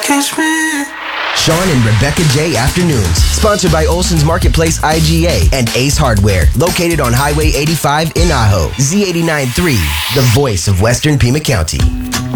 against me. Sean and Rebecca J Afternoons. Sponsored by Olson's Marketplace IGA and Ace Hardware. Located on Highway 85 in Ajo. Z89.3, the voice of Western Pima County.